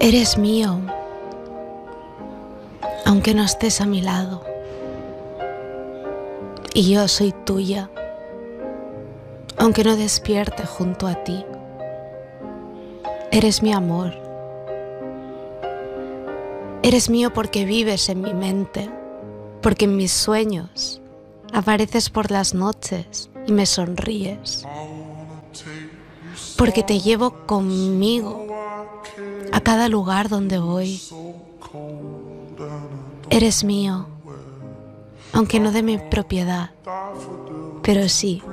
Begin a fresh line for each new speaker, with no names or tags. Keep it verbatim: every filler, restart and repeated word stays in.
Eres mío, aunque no estés a mi lado. Y yo soy tuya, aunque no despierte junto a ti. Eres mi amor. Eres mío porque vives en mi mente, porque en mis sueños apareces por las noches y me sonríes, porque te llevo conmigo a cada lugar donde voy. Eres mío, aunque no de mi propiedad, pero sí